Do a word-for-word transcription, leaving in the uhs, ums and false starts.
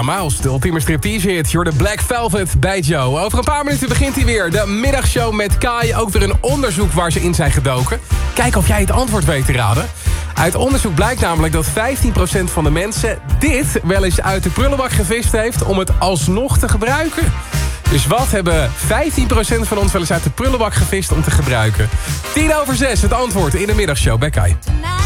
Miles, de ultieme striptease hit. You're the Black Velvet bij Joe. Over een paar minuten begint hij weer. De middagshow met Kai. Ook weer een onderzoek waar ze in zijn gedoken. Kijk of jij het antwoord weet te raden. Uit onderzoek blijkt namelijk dat vijftien procent van de mensen dit wel eens uit de prullenbak gevist heeft om het alsnog te gebruiken. Dus wat hebben vijftien procent van ons wel eens uit de prullenbak gevist om te gebruiken? tien over zes, het antwoord in de middagshow bij Kai.